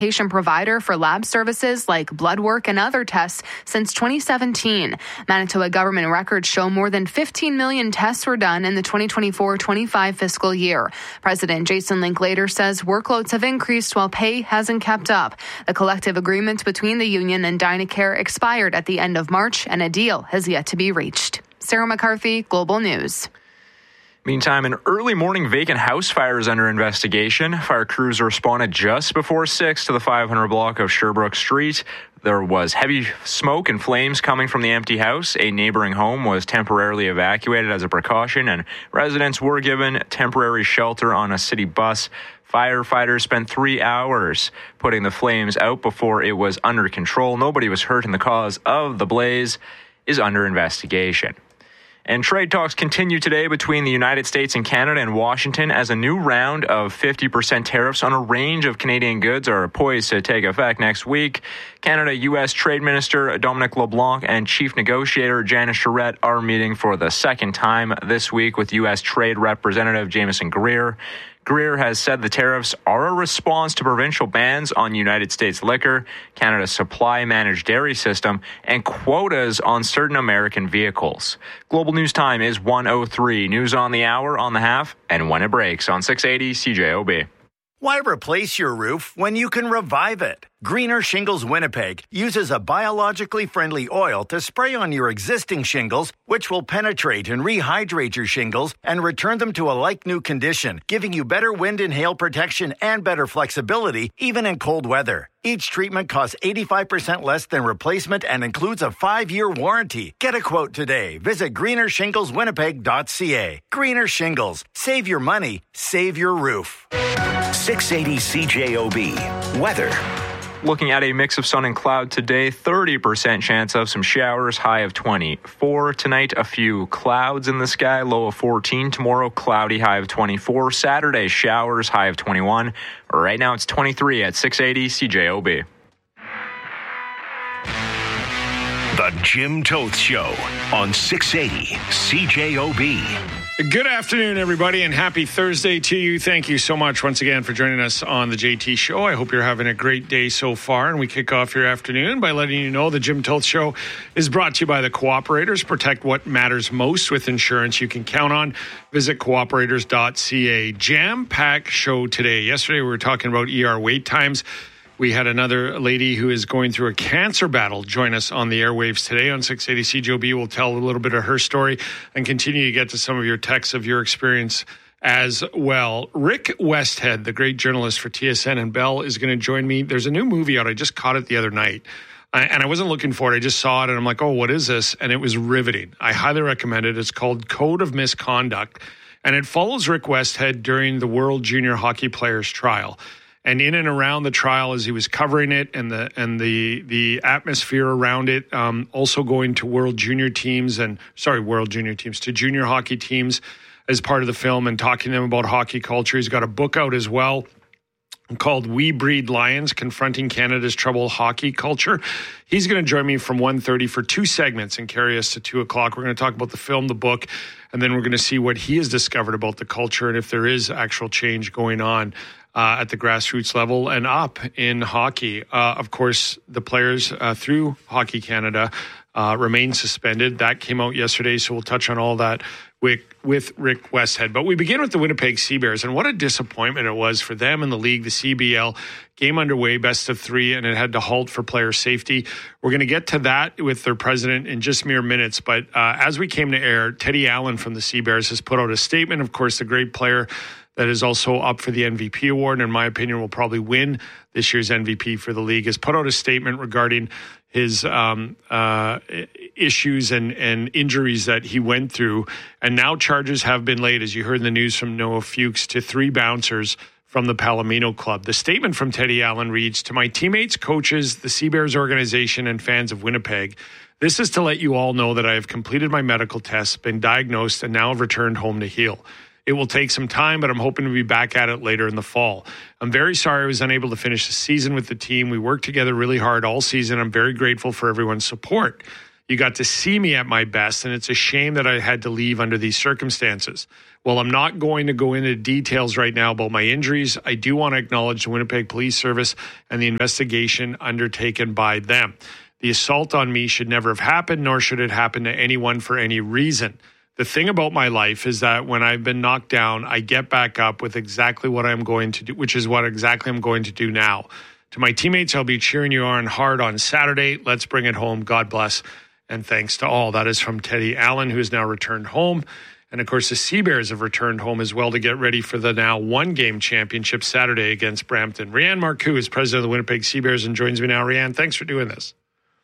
provider for lab services like blood work and other tests since 2017. Manitoba government records show more than 15 million tests were done in the 2024-25 fiscal year. President Jason Linklater says workloads have increased while pay hasn't kept up. The collective agreement between the union and Dynacare expired at the end of March, and a deal has yet to be reached. Sarah McCarthy, Global News. Meantime, an early morning vacant house fire is under investigation. Fire crews responded just before 6 to the 500 block of Sherbrooke Street. There was heavy smoke and flames coming from the empty house. A neighboring home was temporarily evacuated as a precaution, and residents were given temporary shelter on a city bus. Firefighters spent 3 hours putting the flames out before it was under control. Nobody was hurt, and the cause of the blaze is under investigation. And trade talks continue today between the United States and Canada and Washington as a new round of 50% tariffs on a range of Canadian goods are poised to take effect next week. Canada-U.S. Trade Minister Dominic LeBlanc and Chief Negotiator Janice Charette are meeting for the second time this week with U.S. Trade Representative Jameson Greer. Greer has said the tariffs are a response to provincial bans on United States liquor, Canada's supply-managed dairy system, and quotas on certain American vehicles. Global News Time is 1:03. News on the hour, on the half, and when it breaks on 680 CJOB. Why replace your roof when you can revive it? Greener Shingles Winnipeg uses a biologically friendly oil to spray on your existing shingles, which will penetrate and rehydrate your shingles and return them to a like-new condition, giving you better wind and hail protection and better flexibility, even in cold weather. Each treatment costs 85% less than replacement and includes a 5-year warranty. Get a quote today. Visit greenershingleswinnipeg.ca. Greener Shingles. Save your money. Save your roof. 680 CJOB. Weather. Looking at a mix of sun and cloud today, 30% chance of some showers, high of 24. Tonight, a few clouds in the sky, low of 14. Tomorrow, cloudy, high of 24. Saturday, showers, high of 21. Right now, it's 23 at 680 CJOB. The Jim Toth Show on 680 CJOB. Good afternoon, everybody, and happy Thursday to you. Thank you so much once again for joining us on the JT Show. I hope you're having a great day so far, and we kick off your afternoon by letting you know the Jim Toth Show is brought to you by the Cooperators. Protect what matters most with insurance you can count on. Visit cooperators.ca. Jam-packed show today. Yesterday, we were talking about ER wait times. We had another lady who is going through a cancer battle join us on the airwaves today on 680 CJOB. We'll tell a little bit of her story and continue to get to some of your texts of your experience as well. Rick Westhead, the great journalist for TSN and Bell, is going to join me. There's a new movie out. I just caught it the other night. And I wasn't looking for it. I just saw it and I'm like, oh, what is this? And it was riveting. I highly recommend it. It's called Code of Misconduct. And it follows Rick Westhead during the World Junior Hockey Players Trial. And in and around the trial, as he was covering it, and the atmosphere around it, also going to to junior hockey teams as part of the film and talking to them about hockey culture. He's got a book out as well called We Breed Lions, Confronting Canada's Troubled Hockey Culture. He's going to join me from 1:30 for 2 segments and carry us to 2 o'clock. We're going to talk about the film, the book, and then we're going to see what he has discovered about the culture and if there is actual change going on at the grassroots level and up in hockey. Of course, the players through Hockey Canada remain suspended. That came out yesterday, so we'll touch on all that with Rick Westhead. But we begin with the Winnipeg Seabears, and what a disappointment it was for them and the league, the CBL. Game underway, best of 3, and it had to halt for player safety. We're going to get to that with their president in just mere minutes. But as we came to air, Teddy Allen from the Seabears has put out a statement. Of course, the great player that is also up for the MVP award, and in my opinion will probably win this year's MVP for the league, has put out a statement regarding his issues and injuries that he went through. And now charges have been laid, as you heard in the news from Noah Fuchs, to 3 bouncers from the Palomino Club. The statement from Teddy Allen reads, "To my teammates, coaches, the Seabears organization, and fans of Winnipeg, this is to let you all know that I have completed my medical tests, been diagnosed, and now have returned home to heal. It will take some time, but I'm hoping to be back at it later in the fall. I'm very sorry I was unable to finish the season with the team. We worked together really hard all season. I'm very grateful for everyone's support. You got to see me at my best, and it's a shame that I had to leave under these circumstances. Well, I'm not going to go into details right now about my injuries. I do want to acknowledge the Winnipeg Police Service and the investigation undertaken by them. The assault on me should never have happened, nor should it happen to anyone for any reason. The thing about my life is that when I've been knocked down, I get back up with exactly what I'm going to do, which is what exactly I'm going to do now. To my teammates, I'll be cheering you on hard on Saturday. Let's bring it home. God bless. And thanks to all. That is from Teddy Allen, who has now returned home. And, of course, the Seabears have returned home as well to get ready for the now one-game championship Saturday against Brampton. Rianne Marcoux is president of the Winnipeg Seabears and joins me now. Rianne, thanks for doing this.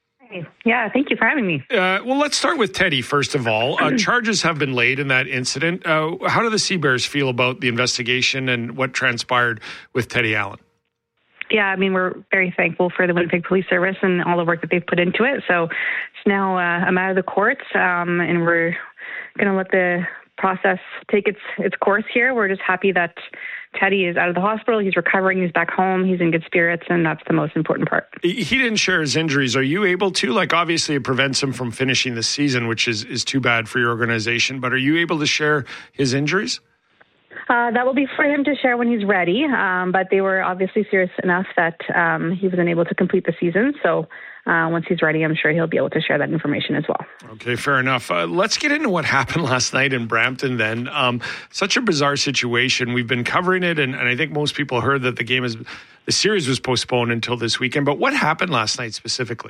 Yeah, thank you for having me. Well, let's start with Teddy, first of all. Charges have been laid in that incident. How do the Seabears feel about the investigation and what transpired with Teddy Allen? Yeah, I mean, we're very thankful for the Winnipeg Police Service and all the work that they've put into it. So it's now a matter of the courts, and we're going to let the process take its course here. We're just happy that Teddy is out of the hospital. He's recovering. He's back home. He's in good spirits, and that's the most important part. He didn't share his injuries. Are you able to? Like, obviously, it prevents him from finishing the season, which is too bad for your organization. But are you able to share his injuries? That will be for him to share when he's ready, but they were obviously serious enough that he wasn't able to complete the season. So once he's ready, I'm sure he'll be able to share that information as well. Okay, fair enough. Let's get into what happened last night in Brampton then. Such a bizarre situation. We've been covering it, and I think most people heard that the series was postponed until this weekend. But what happened last night specifically?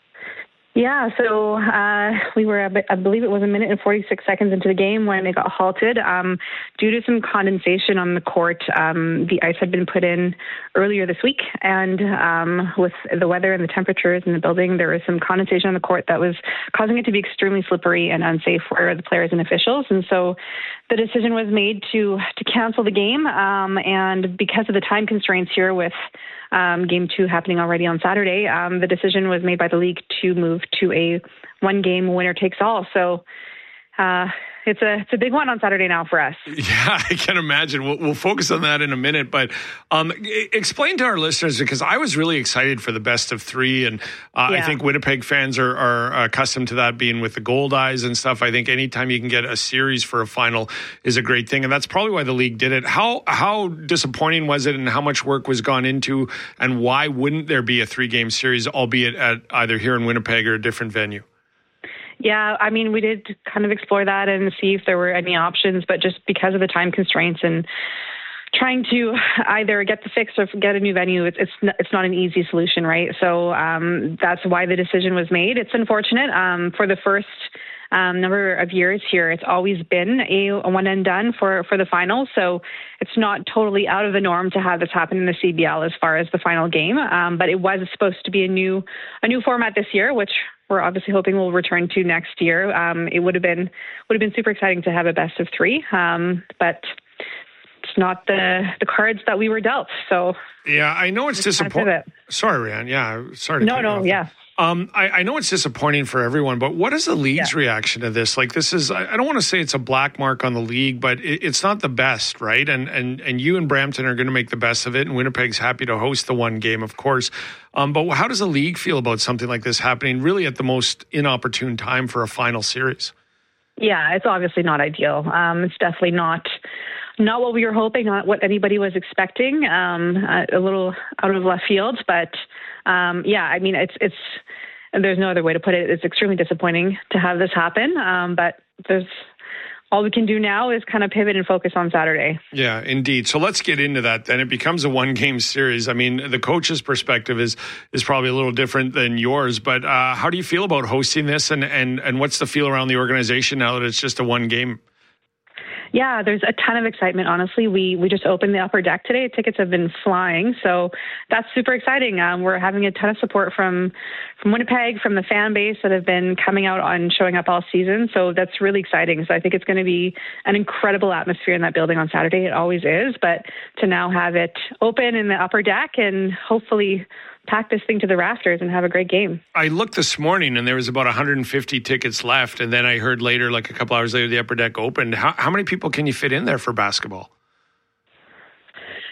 Yeah, so we were, I believe it was 1 minute and 46 seconds into the game when it got halted. Due to some condensation on the court, the ice had been put in earlier this week. And with the weather and the temperatures in the building, there was some condensation on the court that was causing it to be extremely slippery and unsafe for the players and officials. And so the decision was made to cancel the game. And because of the time constraints here with Game 2 happening already on Saturday, the decision was made by the league to move to a one-game winner-takes-all. So it's a big one on Saturday now for us. Yeah, I can imagine. We'll focus on that in a minute, but explain to our listeners, because I was really excited for the best of three, and I think Winnipeg fans are accustomed to that being with the Gold Eyes and stuff. I think anytime you can get a series for a final is a great thing, and that's probably why the league did it. How disappointing was it, and how much work was gone into, and why wouldn't there be a three-game series, albeit at either here in Winnipeg or a different venue? Yeah, I mean, we did kind of explore that and see if there were any options, but just because of the time constraints and trying to either get the fix or get a new venue, it's not an easy solution, right? So that's why the decision was made. It's unfortunate. For the first number of years here, it's always been a one and done for the final. So it's not totally out of the norm to have this happen in the CBL as far as the final game. But it was supposed to be a new format this year, which we're obviously hoping we'll return to next year. It would have been super exciting to have a best of three, but it's not the cards that we were dealt. So yeah, I know it's disappointing. Sorry, Rianne. Yeah, sorry. No, yeah. I know it's disappointing for everyone, but what is the league's reaction to this? Like, this is, I don't want to say it's a black mark on the league, but it's not the best, right? And you and Brampton are going to make the best of it, and Winnipeg's happy to host the one game, of course. But how does the league feel about something like this happening really at the most inopportune time for a final series? Yeah, it's obviously not ideal. It's definitely not what we were hoping, not what anybody was expecting, a little out of left field, but yeah, I mean, it's there's no other way to put it. It's extremely disappointing to have this happen, but all we can do now is kind of pivot and focus on Saturday. Yeah, indeed. So let's get into that then. It becomes a one-game series. I mean, the coach's perspective is probably a little different than yours, but how do you feel about hosting this, and what's the feel around the organization now that it's just a one game? Yeah, there's a ton of excitement, honestly. We just opened the upper deck today. Tickets have been flying, so that's super exciting. We're having a ton of support from Winnipeg, from the fan base that have been coming out and showing up all season, so that's really exciting. So I think it's going to be an incredible atmosphere in that building on Saturday. It always is, but to now have it open in the upper deck and hopefully pack this thing to the rafters and have a great game. I looked this morning and there was about 150 tickets left. And then I heard later, like a couple hours later, the upper deck opened. How many people can you fit in there for basketball?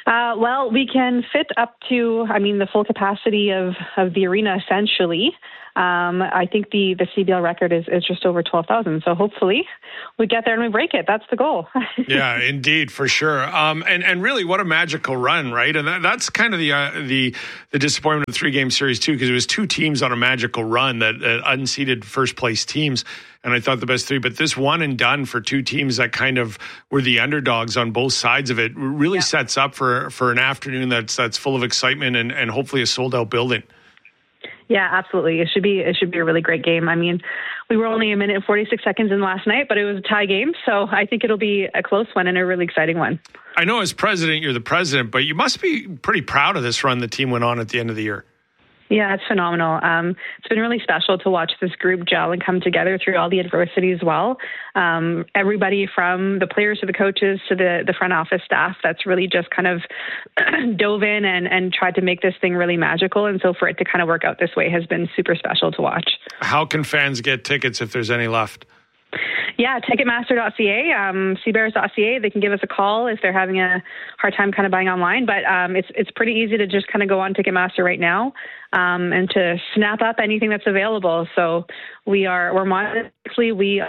Well, we can fit up to, the full capacity of the arena, essentially. I think the CBL record is just over 12,000. So hopefully we get there and we break it. That's the goal. Yeah, indeed, for sure. And really, what a magical run, right? And that's kind of the disappointment of the 3-game series too, because it was 2 teams on a magical run that unseeded first place teams. And I thought the best 3, but this one and done for 2 teams that kind of were the underdogs on both sides of it really sets up for an afternoon that's full of excitement and hopefully a sold out building. Yeah, absolutely. It should be a really great game. I mean, we were only 1 minute and 46 seconds in last night, but it was a tie game. So I think it'll be a close one and a really exciting one. I know as president, you're the president, but you must be pretty proud of this run the team went on at the end of the year. Yeah, it's phenomenal. It's been really special to watch this group gel and come together through all the adversity as well. Everybody from the players to the coaches to the front office staff that's really just kind of dove in and tried to make this thing really magical. And so for it to kind of work out this way has been super special to watch. How can fans get tickets if there's any left? Yeah, Ticketmaster.ca, Seabears.ca. They can give us a call if they're having a hard time kind of buying online. But it's pretty easy to just kind of go on Ticketmaster right now and to snap up anything that's available. So we're monthly.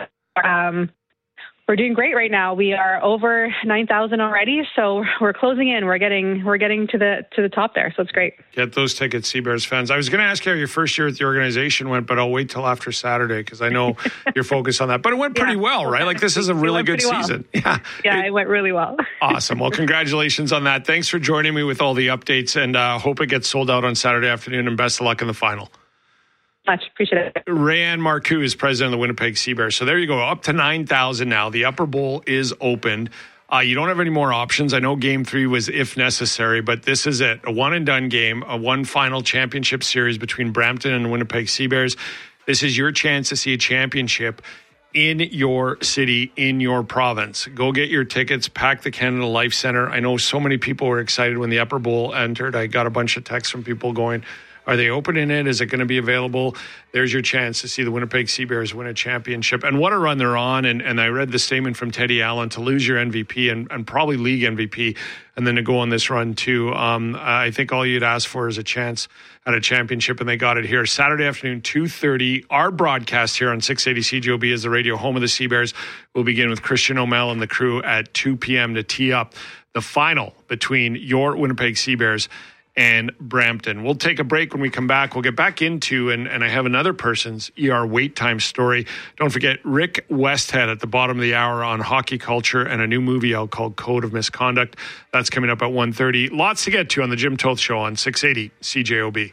We're doing great right now. We are over 9,000 already, so we're closing in. We're getting to the top there, so it's great. Get those tickets, Seabears fans. I was going to ask you how your first year at the organization went, but I'll wait till after Saturday because I know you're focused on that. But it went pretty well, right? Like this is a really good season. Well. Yeah, it went really well. Awesome. Well, congratulations on that. Thanks for joining me with all the updates, and hope it gets sold out on Saturday afternoon. And best of luck in the final. Much. Appreciate it. Rayanne Marcoux is president of the Winnipeg Seabears. So there you go, up to 9,000 now. The upper bowl is opened. You don't have any more options. I know game 3 was if necessary, but this is it. A one and done game, a one final championship series between Brampton and the Winnipeg Seabears. This is your chance to see a championship in your city, in your province. Go get your tickets, pack the Canada Life Centre. I know so many people were excited when the upper bowl entered. I got a bunch of texts from people going, are they opening it? Is it going to be available? There's your chance to see the Winnipeg Seabears win a championship. And what a run they're on. And I read the statement from Teddy Allen to lose your MVP and probably league MVP and then to go on this run too. I think all you'd ask for is a chance at a championship, and they got it here. Saturday afternoon, 2:30. Our broadcast here on 680 CJOB is the radio home of the Seabears. We'll begin with Christian O'Mell and the crew at 2 p.m. to tee up the final between your Winnipeg Seabears and Brampton. We'll take a break. When we come back, we'll get back into, and I have another person's ER wait time story. Don't forget Rick Westhead at the bottom of the hour on hockey culture and a new movie out called Code of Misconduct. That's coming up at 1:30. Lots to get to on the Jim Toth Show on 680 CJOB.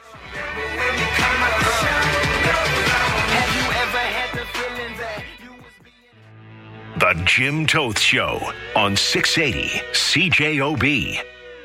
The Jim Toth Show on 680 CJOB.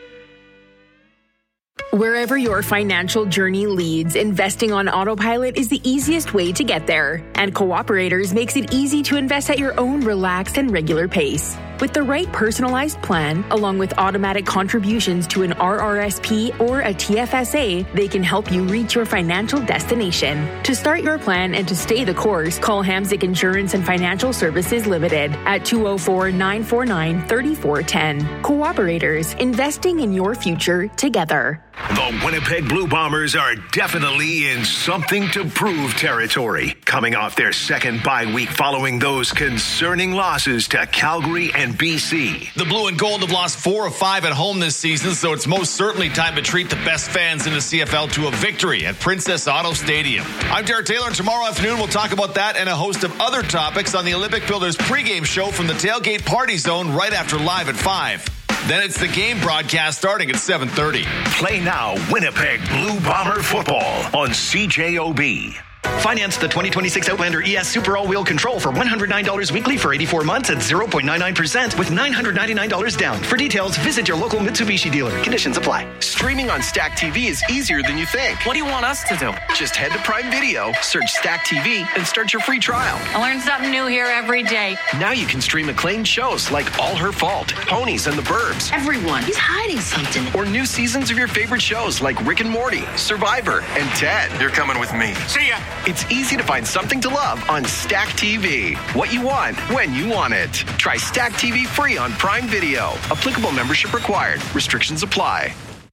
Wherever your financial journey leads, investing on autopilot is the easiest way to get there. And Cooperators makes it easy to invest at your own relaxed and regular pace. With the right personalized plan, along with automatic contributions to an RRSP or a TFSA, they can help you reach your financial destination. To start your plan and to stay the course, call Hamzik Insurance and Financial Services Limited at 204-949-3410. Cooperators, investing in your future together. The Winnipeg Blue Bombers are definitely in something to prove territory, coming off their second bye week following those concerning losses to Calgary and BC. The Blue and Gold have lost 4 of 5 at home this season, so it's most certainly time to treat the best fans in the CFL to a victory at Princess Auto Stadium. I'm Derek Taylor, and tomorrow afternoon we'll talk about that and a host of other topics on the Olympic Builders pregame show from the Tailgate Party Zone right after Live at 5. Then it's the game broadcast starting at 7:30. Play now Winnipeg Blue Bomber football on CJOB. Finance the 2026 Outlander ES Super All-Wheel Control for $109 weekly for 84 months at 0.99% with $999 down. For details, visit your local Mitsubishi dealer. Conditions apply. Streaming on Stack TV is easier than you think. What do you want us to do? Just head to Prime Video, search Stack TV, and start your free trial. I learn something new here every day. Now you can stream acclaimed shows like All Her Fault, Ponies, and the Burbs. Everyone is hiding something. Or new seasons of your favorite shows like Rick and Morty, Survivor, and Ted. You're coming with me. See ya! It's easy to find something to love on Stack TV. What you want, when you want it. Try Stack TV free on Prime Video. Applicable membership required. Restrictions apply.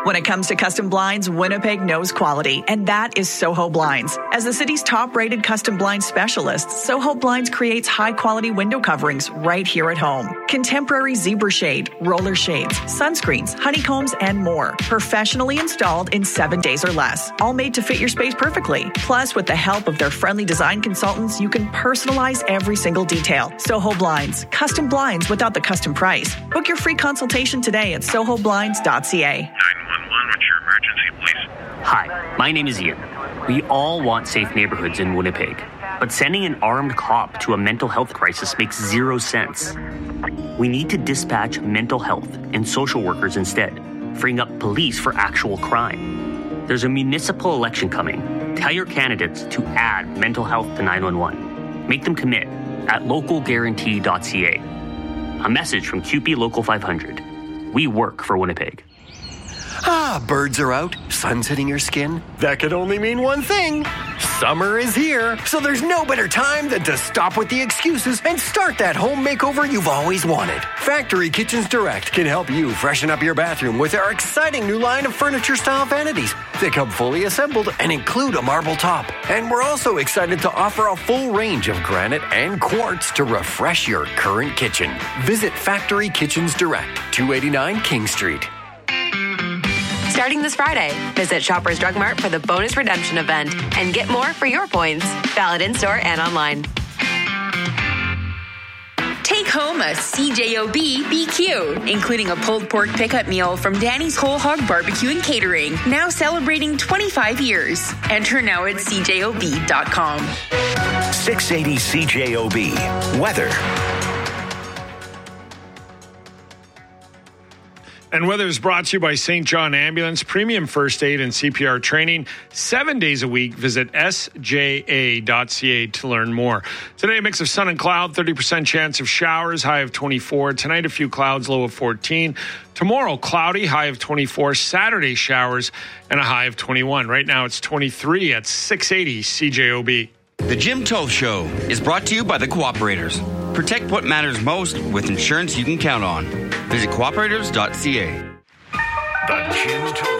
When it comes to custom blinds, Winnipeg knows quality, and that is Soho Blinds. As the city's top-rated custom blind specialist, Soho Blinds creates high-quality window coverings right here at home. Contemporary zebra shade, roller shades, sunscreens, honeycombs, and more. Professionally installed in 7 days or less. All made to fit your space perfectly. Plus, with the help of their friendly design consultants, you can personalize every single detail. Soho Blinds. Custom blinds without the custom price. Book your free consultation today at sohoblinds.ca. 911, what's your emergency, please? Hi, my name is Ian. We all want safe neighborhoods in Winnipeg, but sending an armed cop to a mental health crisis makes zero sense. We need to dispatch mental health and social workers instead, freeing up police for actual crime. There's a municipal election coming. Tell your candidates to add mental health to 911. Make them commit at localguarantee.ca. A message from QP Local 500. We work for Winnipeg. Ah, birds are out, sun's hitting your skin. That could only mean one thing. Summer is here, so there's no better time than to stop with the excuses and start that home makeover you've always wanted. Factory Kitchens Direct can help you freshen up your bathroom with our exciting new line of furniture-style vanities. They come fully assembled and include a marble top. And we're also excited to offer a full range of granite and quartz to refresh your current kitchen. Visit Factory Kitchens Direct, 289 King Street. Starting this Friday, visit Shoppers Drug Mart for the bonus redemption event and get more for your points. Valid in-store and online. Take home a CJOB BQ, including a pulled pork pickup meal from Danny's Whole Hog Barbecue and Catering, now celebrating 25 years. Enter now at CJOB.com. 680 CJOB. Weather. And weather is brought to you by St. John Ambulance, premium first aid and CPR training, 7 days a week. Visit sja.ca to learn more. Today, a mix of sun and cloud, 30% chance of showers, high of 24. Tonight, a few clouds, low of 14. Tomorrow, cloudy, high of 24. Saturday, showers, and a high of 21. Right now, it's 23 at 680 CJOB. The Jim Toth Show is brought to you by the Cooperators. Protect what matters most with insurance you can count on. Visit cooperators.ca. The Jim Toth.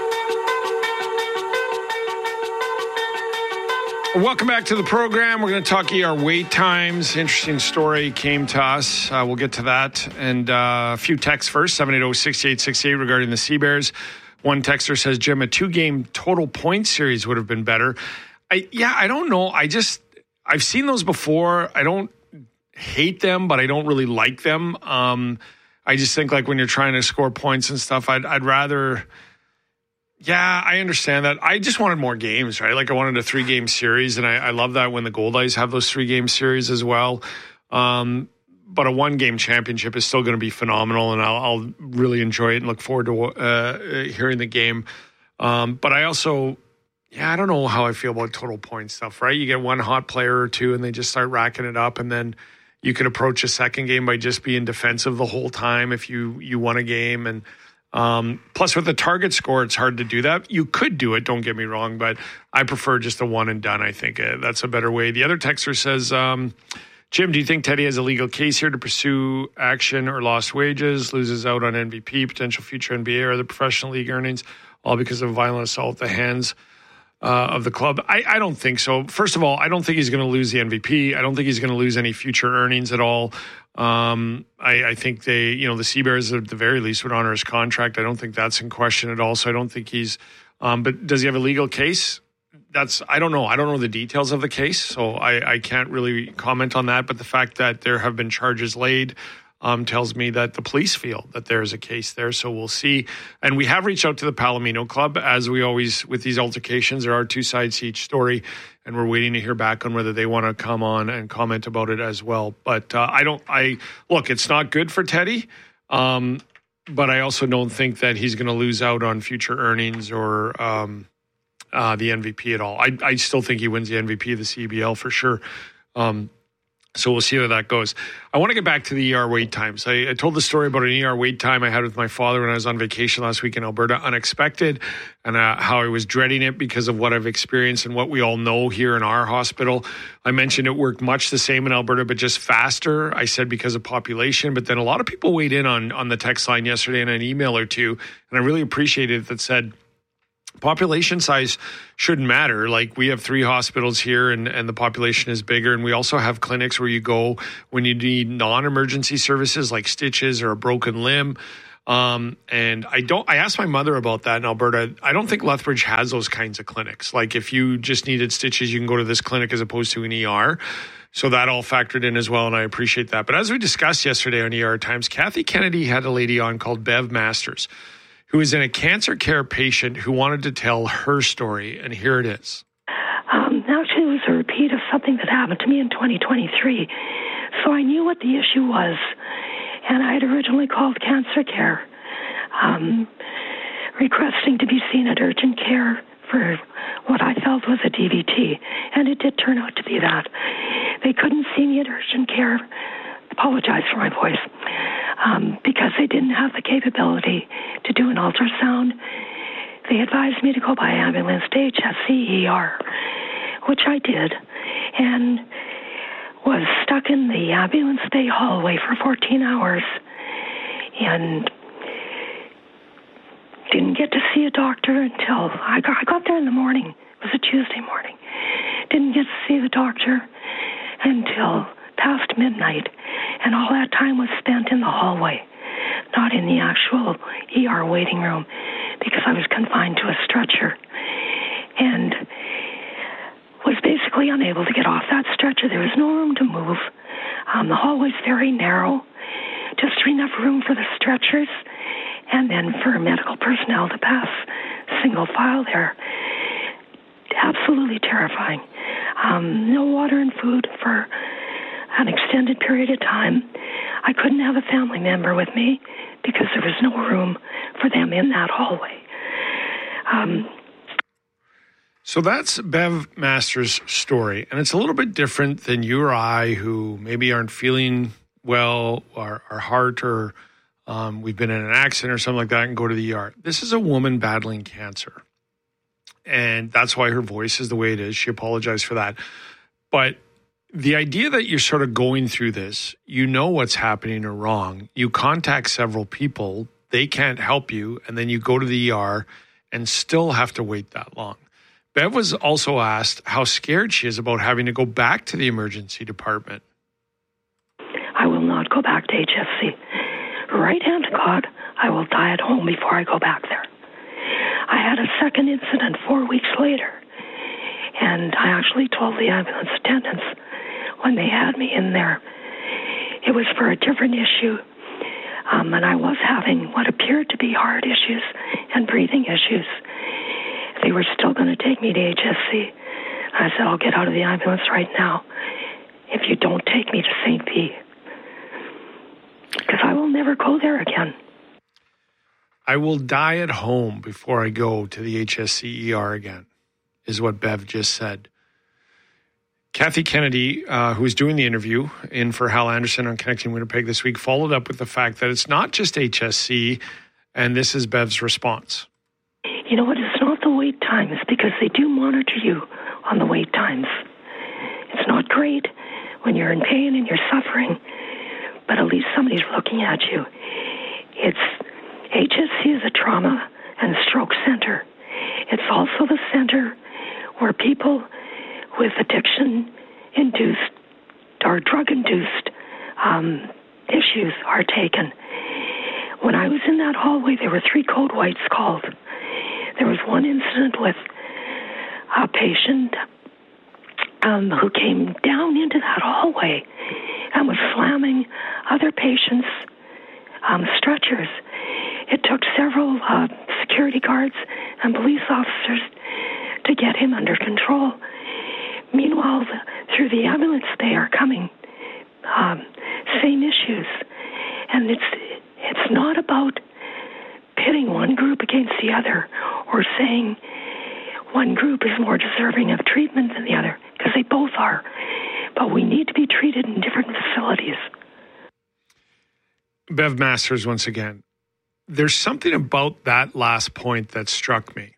Welcome back to the program. We're going to talk ER wait times. Interesting story came to us. We'll get to that. And a few texts first, 780-6868 regarding the Seabears. One texter says, Jim, a 2-game total point series would have been better. I don't know. I've seen those before. I don't hate them, but I don't really like them. I just think like when you're trying to score points and stuff, I'd rather. Yeah, I understand that. I just wanted more games, right? Like I wanted a 3-game series, and I love that when the Goldeyes have those 3-game series as well. But a 1-game championship is still going to be phenomenal, and I'll really enjoy it and look forward to hearing the game. But I also. Yeah, I don't know how I feel about total point stuff, right? You get one hot player or two and they just start racking it up, and then you could approach a second game by just being defensive the whole time if you won a game. And plus with the target score, it's hard to do that. You could do it, don't get me wrong, but I prefer just a one and done. I think that's a better way. The other texter says, Jim, do you think Teddy has a legal case here to pursue action or lost wages, loses out on MVP, potential future NBA or other professional league earnings, all because of violent assault at the hands of the club? I don't think so. First of all, I don't think he's going to lose the MVP. I don't think he's going to lose any future earnings at all. I think the Seabears at the very least would honor his contract. I don't think that's in question at all. So I don't think he's, but does he have a legal case? I don't know. I don't know the details of the case. So I can't really comment on that. But the fact that there have been charges laid tells me that the police feel that there is a case there. So we'll see. And we have reached out to the Palomino Club. As we always, with these altercations, there are 2 sides to each story. And we're waiting to hear back on whether they want to come on and comment about it as well. But look, it's not good for Teddy. But I also don't think that he's going to lose out on future earnings or the MVP at all. I still think he wins the MVP of the CBL for sure. So we'll see how that goes. I want to get back to the ER wait times. I told the story about an ER wait time I had with my father when I was on vacation last week in Alberta, unexpected, and how I was dreading it because of what I've experienced and what we all know here in our hospital. I mentioned it worked much the same in Alberta, but just faster. I said because of population, but then a lot of people weighed in on the text line yesterday in an email or two, and I really appreciated it that said, population size shouldn't matter. Like, we have 3 hospitals here and the population is bigger. And we also have clinics where you go when you need non-emergency services like stitches or a broken limb. And I asked my mother about that in Alberta. I don't think Lethbridge has those kinds of clinics. Like, if you just needed stitches, you can go to this clinic as opposed to an ER. So that all factored in as well, and I appreciate that. But as we discussed yesterday on ER Times, Kathy Kennedy had a lady on called Bev Masters, who is in a cancer care patient who wanted to tell her story, and here it is. Actually, it was a repeat of something that happened to me in 2023, so I knew what the issue was, and I had originally called cancer care, requesting to be seen at urgent care for what I felt was a DVT, and it did turn out to be that. They couldn't see me at urgent care. Apologize for my voice. Because they didn't have the capability to do an ultrasound. They advised me to go by ambulance to HSC ER, which I did, and was stuck in the ambulance bay hallway for 14 hours and didn't get to see a doctor until I got there in the morning. It was a Tuesday morning. Didn't get to see the doctor until past midnight, and all that time was spent in the hallway, not in the actual ER waiting room, because I was confined to a stretcher and was basically unable to get off that stretcher. There was no room to move. The hallway's very narrow, just enough room for the stretchers and then for medical personnel to pass single file there. Absolutely terrifying. No water and food for an extended period of time. I couldn't have a family member with me because there was no room for them in that hallway. So that's Bev Masters' story, and it's a little bit different than you or I, who maybe aren't feeling well, or our heart, or we've been in an accident or something like that and go to the ER. This is a woman battling cancer, and that's why her voice is the way it is. She apologized for that. But the idea that you're sort of going through this, you know what's happening or wrong, you contact several people, they can't help you, and then you go to the ER and still have to wait that long. Bev was also asked how scared she is about having to go back to the emergency department. I will not go back to HSC. Right hand to God, I will die at home before I go back there. I had a second incident 4 weeks later, and I actually told the ambulance attendants when they had me in there, it was for a different issue, and I was having what appeared to be heart issues and breathing issues. They were still going to take me to HSC. I said, I'll get out of the ambulance right now if you don't take me to St. V. Because I will never go there again. I will die at home before I go to the HSC ER again, is what Bev just said. Kathy Kennedy, who was doing the interview in for Hal Anderson on Connecting Winnipeg this week, followed up with the fact that it's not just HSC, and this is Bev's response. You know what? It's not the wait times, because they do monitor you on the wait times. It's not great when you're in pain and you're suffering, but at least somebody's looking at you. HSC is a trauma and stroke center. It's also the center where people with addiction-induced or drug-induced issues are taken. When I was in that hallway, there were 3 code whites called. There was one incident with a patient who came down into that hallway and was slamming other patients' stretchers. It took several security guards and police officers to get him under control. Meanwhile, through the ambulance, they are coming same issues. And it's not about pitting one group against the other or saying one group is more deserving of treatment than the other, because they both are. But So we need to be treated in different facilities. Bev Masters, once again, there's something about that last point that struck me.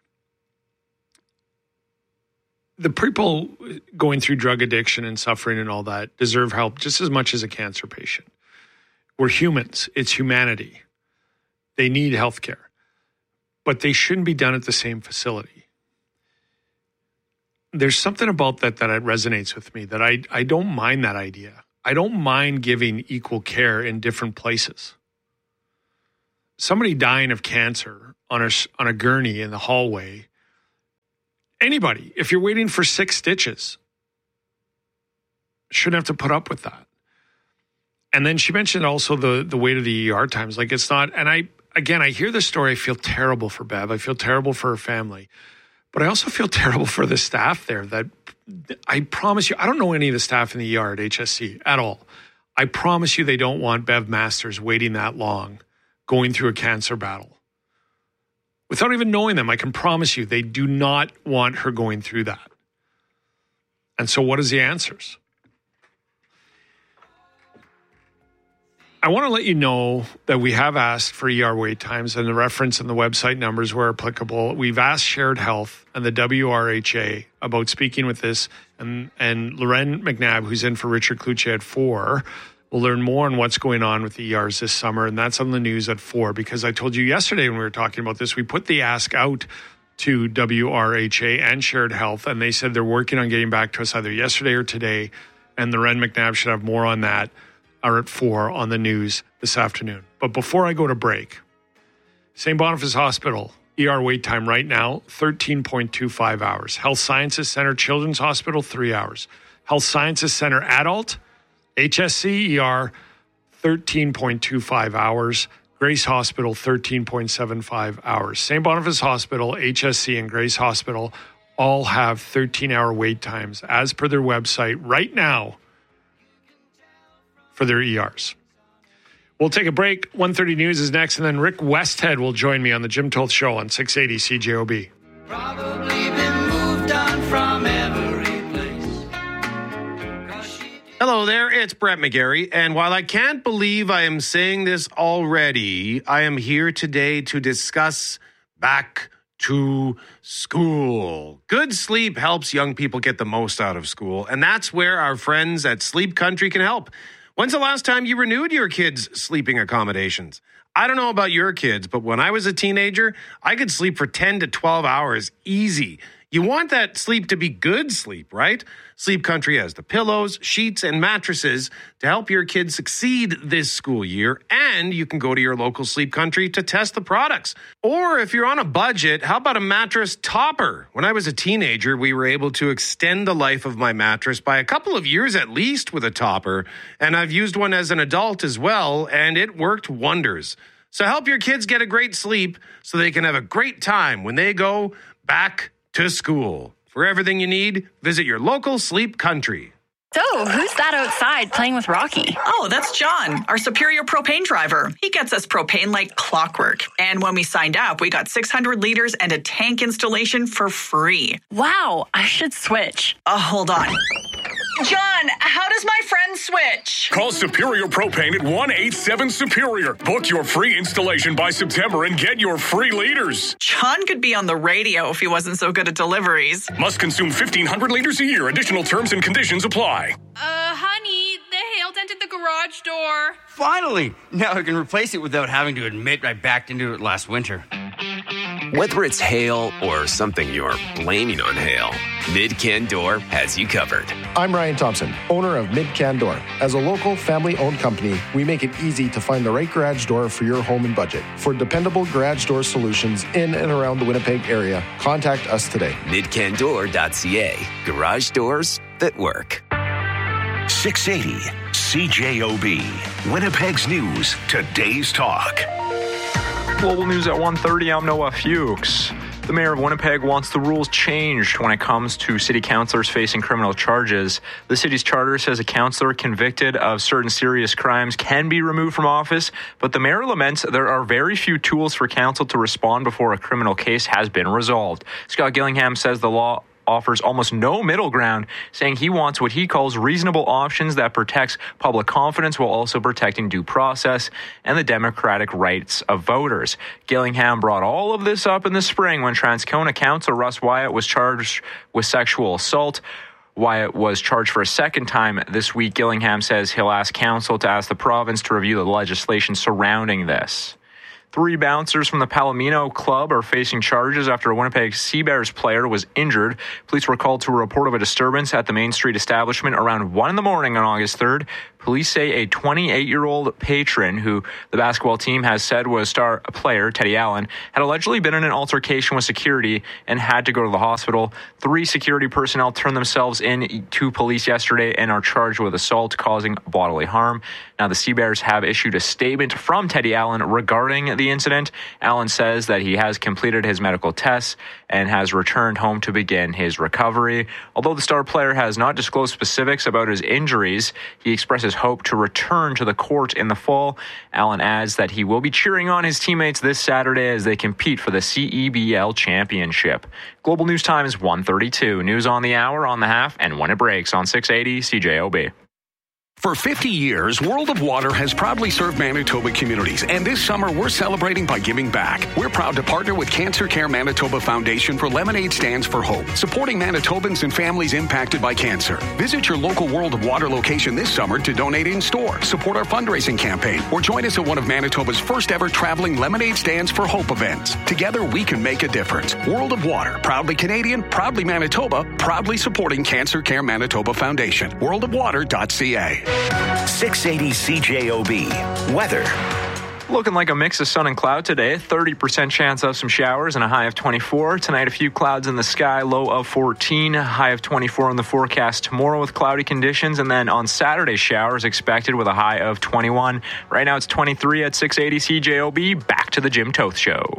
The people going through drug addiction and suffering and all that deserve help just as much as a cancer patient. We're humans. It's humanity. They need health care. But they shouldn't be done at the same facility. There's something about that resonates with me, that I don't mind that idea. I don't mind giving equal care in different places. Somebody dying of cancer on a gurney in the hallway, anybody, if you're waiting for 6 stitches, shouldn't have to put up with that. And then she mentioned also the weight of the ER times. Like, it's not, and I hear the story, I feel terrible for Bev. I feel terrible for her family. But I also feel terrible for the staff there. That I promise you, I don't know any of the staff in the ER at HSC at all. I promise you they don't want Bev Masters waiting that long, going through a cancer battle. Without even knowing them, I can promise you they do not want her going through that. And so what is the answers? I want to let you know that we have asked for ER wait times, and the reference and the website numbers where applicable. We've asked Shared Health and the WRHA about speaking with this, and Loren McNabb, who's in for Richard Kluche at 4, will learn more on what's going on with the ERs this summer, and that's on the news at 4, because I told you yesterday when we were talking about this, we put the ask out to WRHA and Shared Health, and they said they're working on getting back to us either yesterday or today, and Loren McNabb should have more on that. Are at 4 on the news this afternoon. But before I go to break, St. Boniface Hospital, ER wait time right now, 13.25 hours. Health Sciences Center Children's Hospital, 3 hours. Health Sciences Center Adult, HSC ER, 13.25 hours. Grace Hospital, 13.75 hours. St. Boniface Hospital, HSC, and Grace Hospital all have 13-hour wait times as per their website right now for their ERs. We'll take a break. 1:30 News is next, and then Rick Westhead will join me on the Jim Toth Show on 680 CJOB. Probably been moved on from every place. Hello there, it's Brett McGarry, and while I can't believe I am saying this already, I am here today to discuss back to school. Good sleep helps young people get the most out of school, and that's where our friends at Sleep Country can help. When's the last time you renewed your kids' sleeping accommodations? I don't know about your kids, but when I was a teenager, I could sleep for 10 to 12 hours easy. You want that sleep to be good sleep, right? Sleep Country has the pillows, sheets, and mattresses to help your kids succeed this school year, and you can go to your local Sleep Country to test the products. Or if you're on a budget, how about a mattress topper? When I was a teenager, we were able to extend the life of my mattress by a couple of years at least with a topper, and I've used one as an adult as well, and it worked wonders. So help your kids get a great sleep so they can have a great time when they go back to school. For everything you need, visit your local Sleep Country. So, who's that outside playing with Rocky? Oh, that's John, our Superior propane driver. He gets us propane like clockwork. And when we signed up, we got 600 liters and a tank installation for free. Wow, I should switch. Hold on. John, how does my friend switch? Call Superior Propane at 1-877-SUPERIOR. Book your free installation by September and get your free liters. John could be on the radio if he wasn't so good at deliveries. Must consume 1,500 liters a year. Additional terms and conditions apply. Honey, the hail dented the garage door. Finally! Now I can replace it without having to admit I backed into it last winter. Whether it's hail or something you're blaming on hail, Mid-Can Door has you covered. I'm Ryan Thompson, owner of Mid-Can Door. As a local, family-owned company, we make it easy to find the right garage door for your home and budget. For dependable garage door solutions in and around the Winnipeg area, contact us today. MidCanDoor.ca. Garage doors that work. 680 CJOB. Winnipeg's News, today's talk. Global News at 1:30, I'm Noah Fuchs. The mayor of Winnipeg wants the rules changed when it comes to city councillors facing criminal charges. The city's charter says a councillor convicted of certain serious crimes can be removed from office, but the mayor laments there are very few tools for council to respond before a criminal case has been resolved. Scott Gillingham says the law offers almost no middle ground, saying he wants what he calls reasonable options that protects public confidence while also protecting due process and the democratic rights of voters. Gillingham brought all of this up in the spring when Transcona Councillor Russ Wyatt was charged with sexual assault. Wyatt was charged for a second time this week. Gillingham says he'll ask council to ask the province to review the legislation surrounding this. 3 bouncers from the Palomino Club are facing charges after a Winnipeg Seabears player was injured. Police were called to a report of a disturbance at the Main Street establishment around 1 in the morning on August 3rd. Police say a 28-year-old patron, who the basketball team has said was star player Teddy Allen, had allegedly been in an altercation with security and had to go to the hospital. 3 security personnel turned themselves in to police yesterday and are charged with assault causing bodily harm. Now, the Seabears have issued a statement from Teddy Allen regarding the incident. Allen says that he has completed his medical tests and has returned home to begin his recovery. Although the star player has not disclosed specifics about his injuries, he expresses hope to return to the court in the fall. Allen adds that he will be cheering on his teammates this Saturday as they compete for the CEBL championship. Global News Time is 1:32. News on the hour, on the half, and when it breaks on 680 CJOB. For 50 years, World of Water has proudly served Manitoba communities, and this summer we're celebrating by giving back. We're proud to partner with Cancer Care Manitoba Foundation for Lemonade Stands for Hope, supporting Manitobans and families impacted by cancer. Visit your local World of Water location this summer to donate in store, support our fundraising campaign, or join us at one of Manitoba's first ever traveling Lemonade Stands for Hope events. Together we can make a difference. World of Water, proudly Canadian, proudly Manitoba, proudly supporting Cancer Care Manitoba Foundation. worldofwater.ca. 680 CJOB. Weather. Looking like a mix of sun and cloud today. 30% chance of some showers and a high of 24. Tonight, a few clouds in the sky, low of 14. High of 24 in the forecast tomorrow with cloudy conditions. And then on Saturday, showers expected with a high of 21. Right now, it's 23 at 680 CJOB. Back to the Jim Toth Show.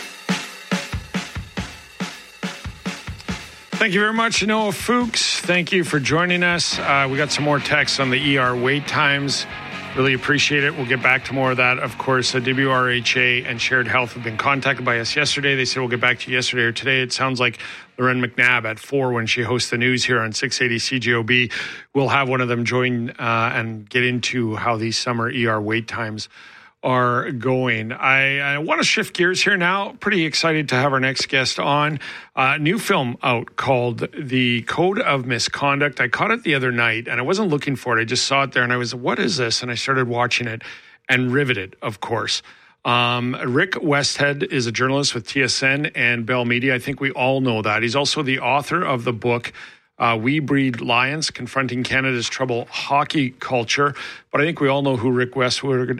Thank you very much, Noah Fuchs. Thank you for joining us. We got some more texts on the ER wait times. Really appreciate it. We'll get back to more of that. Of course, WRHA and Shared Health have been contacted by us yesterday. They said we'll get back to you yesterday or today. It sounds like Loren McNabb at 4 when she hosts the news here on 680 CJOB. We'll have one of them join and get into how these summer ER wait times are going. I want to shift gears here now. Pretty excited to have our next guest on. New film out called The Code of Misconduct. I caught it the other night and I wasn't looking for it. I just saw it there and I was, what is this? And I started watching it and riveted, of course. Rick Westhead is a journalist with TSN and Bell Media. I think we all know that. He's also the author of the book, We Breed Lions, Confronting Canada's Troubled Hockey Culture. But I think we all know who Rick Westhead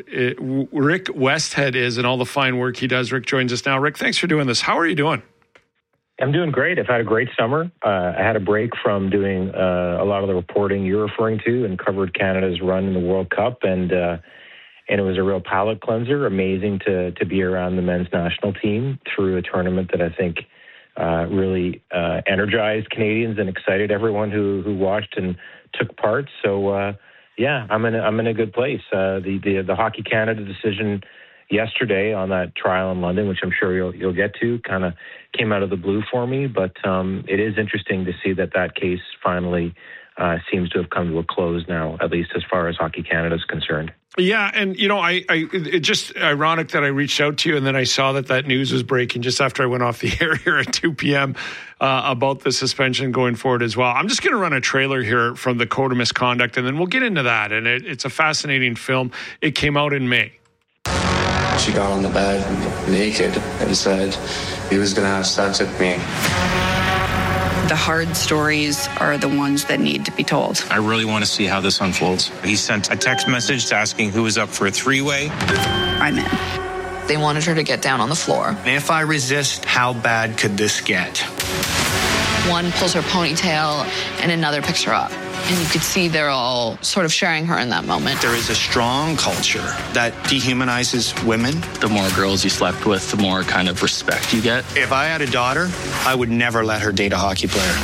is and all the fine work he does. Rick joins us now. Rick, thanks for doing this. How are you doing? I'm doing great. I've had a great summer. I had a break from doing a lot of the reporting you're referring to and covered Canada's run in the World Cup. And it was a real palate cleanser. Amazing to be around the men's national team through a tournament that I think really energized Canadians and excited everyone who watched and took part. So yeah, I'm in a good place. The Hockey Canada decision yesterday on that trial in London, which I'm sure you'll get to, kind of came out of the blue for me. But it is interesting to see that case finally seems to have come to a close now, at least as far as Hockey Canada is concerned. Yeah, and it's just ironic that I reached out to you and then I saw that news was breaking just after I went off the air here at 2 p.m. About the suspension going forward as well. I'm just going to run a trailer here from The Code of Misconduct and then we'll get into that. And it's a fascinating film. It came out in May. She got on the bed naked and said he was going to have sex with me. The hard stories are the ones that need to be told. I really want to see how this unfolds. He sent a text message asking who was up for a three-way. I'm in. They wanted her to get down on the floor. If I resist, how bad could this get? One pulls her ponytail and another picks her up. And you could see they're all sort of sharing her in that moment. There is a strong culture that dehumanizes women. The more girls you slept with, the more kind of respect you get. If I had a daughter, I would never let her date a hockey player.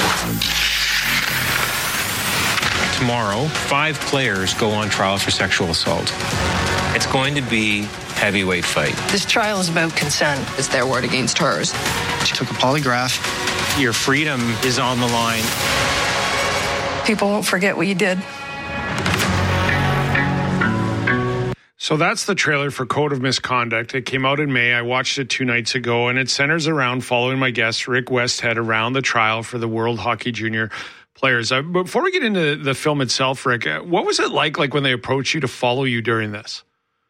Tomorrow, 5 players go on trial for sexual assault. It's going to be heavyweight fight. This trial is about consent. It's their word against hers. She took a polygraph. Your freedom is on the line. People won't forget what you did. So that's the trailer for Code of Misconduct. It came out in May. I watched it 2 nights ago, and it centers around following my guest, Rick Westhead, around the trial for the World Hockey Junior players. Before we get into the film itself, Rick, what was it like when they approached you to follow you during this?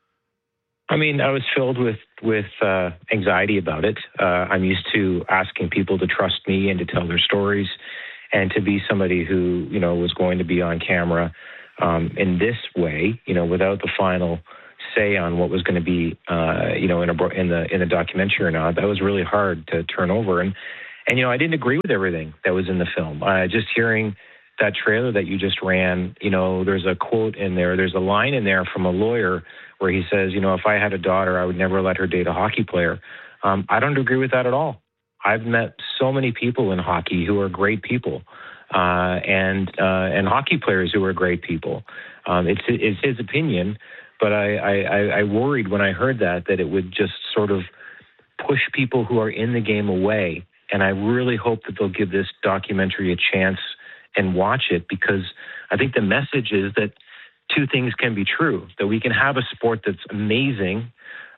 I mean, I was filled with anxiety about it. I'm used to asking people to trust me and to tell their stories, and to be somebody who, was going to be on camera in this way, without the final say on what was going to be, in the documentary or not. That was really hard to turn over. And I didn't agree with everything that was in the film. Just hearing that trailer that you just ran, there's a quote in there, there's a line in there from a lawyer where he says, if I had a daughter, I would never let her date a hockey player. I don't agree with that at all. I've met so many people in hockey who are great people, and hockey players who are great people. It's his opinion, but I worried when I heard that it would just sort of push people who are in the game away. And I really hope that they'll give this documentary a chance and watch it, because I think the message is that two things can be true, that we can have a sport that's amazing.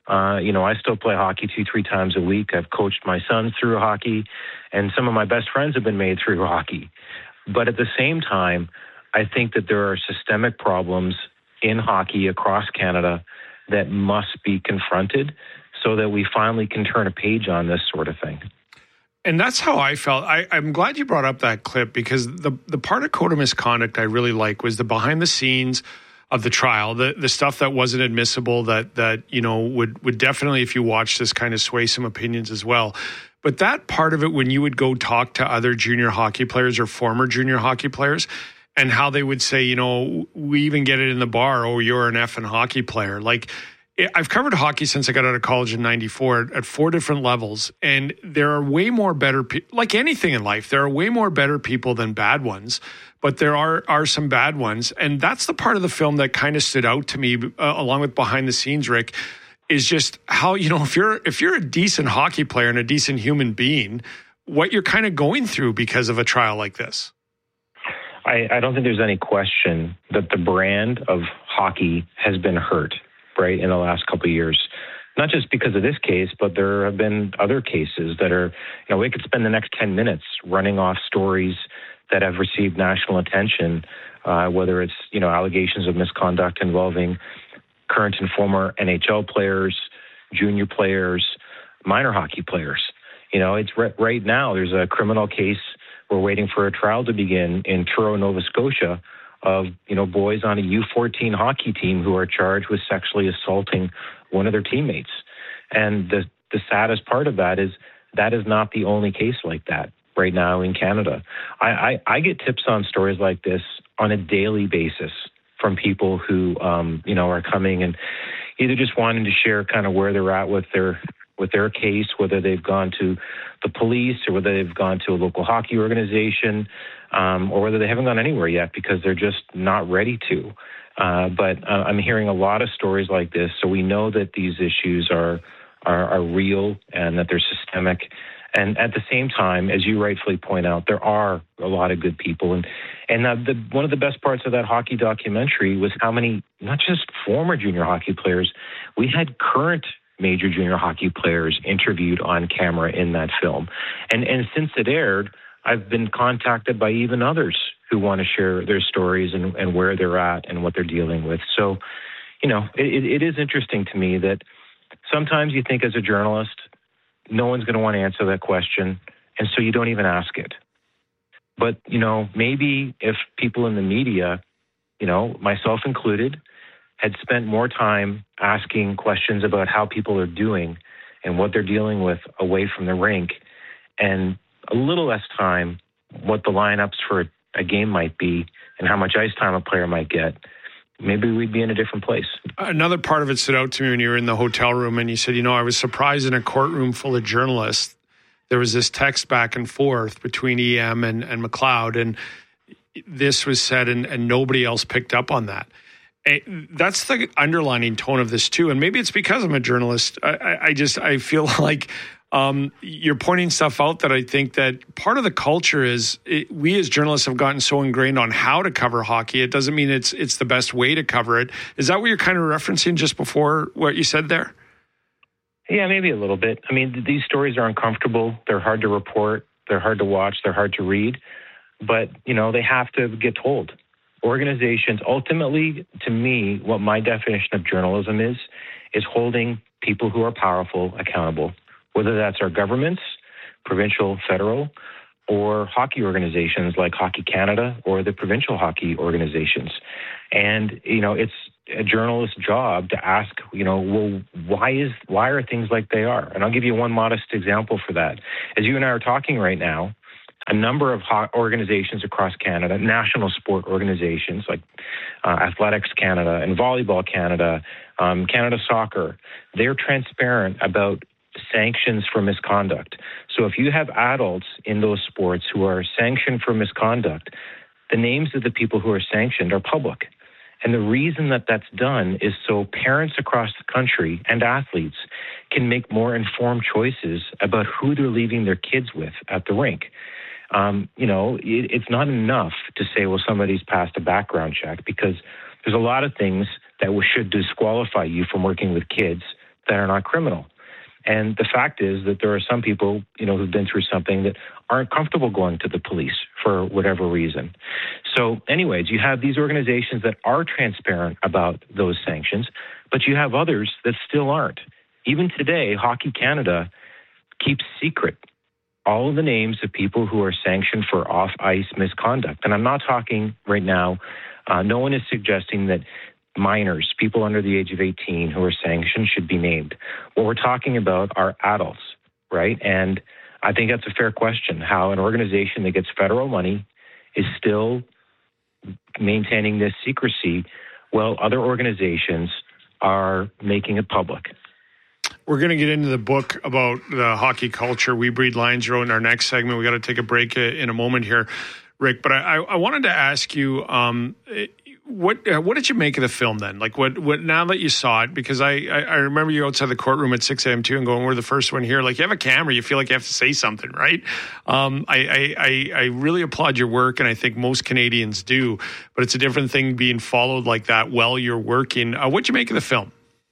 I still play hockey 2-3 times a week. I've coached my sons through hockey, and some of my best friends have been made through hockey. But at the same time, I think that there are systemic problems in hockey across Canada that must be confronted so that we finally can turn a page on this sort of thing. And that's how I felt. I'm glad you brought up that clip, because the part of Code of Misconduct I really like was the behind the scenes of the trial, the stuff that wasn't admissible that would definitely, if you watch this, kind of sway some opinions as well. But that part of it, when you would go talk to other junior hockey players or former junior hockey players, and how they would say, we even get it in the bar, oh, you're an effing hockey player. Like, I've covered hockey since I got out of college in 94 at 4 different levels. And there are way more better people, like anything in life, there are way more better people than bad ones. But there are some bad ones. And that's the part of the film that kind of stood out to me, along with behind the scenes, Rick, is just how, if you're a decent hockey player and a decent human being, what you're kind of going through because of a trial like this. I don't think there's any question that the brand of hockey has been hurt, right, in the last couple of years. Not just because of this case, but there have been other cases that are, we could spend the next 10 minutes running off stories that have received national attention, whether it's, allegations of misconduct involving current and former NHL players, junior players, minor hockey players. It's right now there's a criminal case. We're waiting for a trial to begin in Truro, Nova Scotia, of, boys on a U14 hockey team who are charged with sexually assaulting one of their teammates. And the saddest part of that is not the only case like that right now in Canada. I get tips on stories like this on a daily basis from people who, are coming and either just wanting to share kind of where they're at with their case, whether they've gone to the police or whether they've gone to a local hockey organization, or whether they haven't gone anywhere yet because they're just not ready to. But I'm hearing a lot of stories like this, so we know that these issues are real and that they're systemic. And at the same time, as you rightfully point out, there are a lot of good people. And one of the best parts of that hockey documentary was how many, not just former junior hockey players, we had current major junior hockey players interviewed on camera in that film. And since it aired, I've been contacted by even others who want to share their stories and where they're at and what they're dealing with. So, it is interesting to me that sometimes you think as a journalist, no one's going to want to answer that question, and so you don't even ask it. But, maybe if people in the media, myself included, had spent more time asking questions about how people are doing and what they're dealing with away from the rink, and a little less time what the lineups for a game might be and how much ice time a player might get, maybe we'd be in a different place. Another part of it stood out to me when you were in the hotel room and you said, I was surprised in a courtroom full of journalists, there was this text back and forth between EM and McLeod, and this was said and nobody else picked up on that. That's the underlining tone of this too. And maybe it's because I'm a journalist. I feel like You're pointing stuff out that I think that part of the culture is we as journalists have gotten so ingrained on how to cover hockey. It doesn't mean it's the best way to cover it. Is that what you're kind of referencing just before what you said there? Yeah, maybe a little bit. I mean, these stories are uncomfortable. They're hard to report. They're hard to watch. They're hard to read. But, they have to get told. Organizations, ultimately, to me, what my definition of journalism is holding people who are powerful accountable, whether that's our governments, provincial, federal, or hockey organizations like Hockey Canada or the provincial hockey organizations. And, it's a journalist's job to ask, well, why are things like they are? And I'll give you one modest example for that. As you and I are talking right now, a number of organizations across Canada, national sport organizations like Athletics Canada and Volleyball Canada, Canada Soccer, they're transparent about sanctions for misconduct. So if you have adults in those sports who are sanctioned for misconduct, the names of the people who are sanctioned are public. And the reason that that's done is so parents across the country and athletes can make more informed choices about who they're leaving their kids with at the rink. It's not enough to say, well, somebody's passed a background check, because there's a lot of things that should disqualify you from working with kids that are not criminal. And the fact is that there are some people, who've been through something that aren't comfortable going to the police for whatever reason. So anyways, you have these organizations that are transparent about those sanctions, but you have others that still aren't. Even today, Hockey Canada keeps secret all of the names of people who are sanctioned for off-ice misconduct. And I'm not talking right now, no one is suggesting that minors, people under the age of 18 who are sanctioned, should be named. What we're talking about are adults, right? And I think that's a fair question, how an organization that gets federal money is still maintaining this secrecy while other organizations are making it public. We're going to get into the book about the hockey culture We Breed Lions wrote in our next segment. We got to take a break in a moment here, Rick. But I wanted to ask you, what did you make of the film then? Like, what now that you saw it? Because I remember you outside the courtroom at 6 a.m. too, and going, "We're the first one here." Like, you have a camera, you feel like you have to say something, right? I really applaud your work, and I think most Canadians do. But it's a different thing being followed like that while you're working. What'd you make of the film?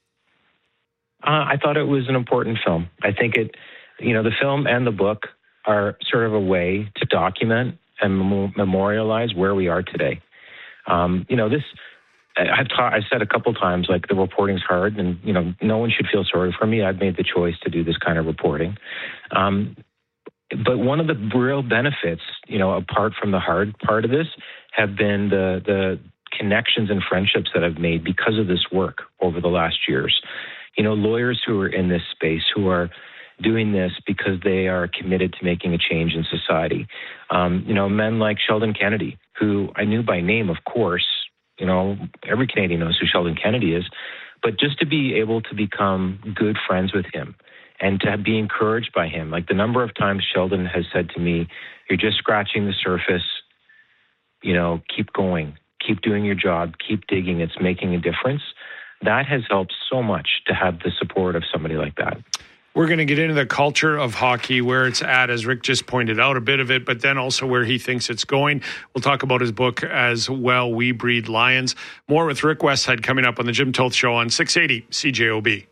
I thought it was an important film. I think the film and the book are sort of a way to document and memorialize where we are today. I've said a couple times, like, the reporting's hard, and no one should feel sorry for me. I've made the choice to do this kind of reporting. But one of the real benefits, apart from the hard part of this, have been the connections and friendships that I've made because of this work over the last years. Lawyers who are in this space, who are doing this because they are committed to making a change in society. Men like Sheldon Kennedy, who I knew by name, of course. Every Canadian knows who Sheldon Kennedy is. But just to be able to become good friends with him and to be encouraged by him, like the number of times Sheldon has said to me, "You're just scratching the surface, keep going, keep doing your job, keep digging, it's making a difference." That has helped so much to have the support of somebody like that. We're going to get into the culture of hockey, where it's at, as Rick just pointed out, a bit of it, but then also where he thinks it's going. We'll talk about his book as well, We Breed Lions. More with Rick Westhead coming up on the Jim Toth Show on 680 CJOB.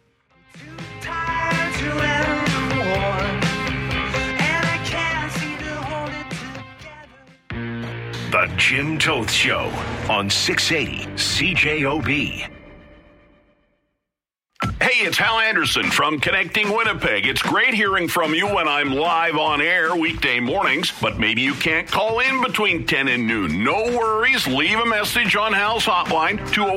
The Jim Toth Show on 680 CJOB. Hey, it's Hal Anderson from Connecting Winnipeg. It's great hearing from you when I'm live on air weekday mornings, but maybe you can't call in between 10 and noon. No worries. Leave a message on Hal's hotline,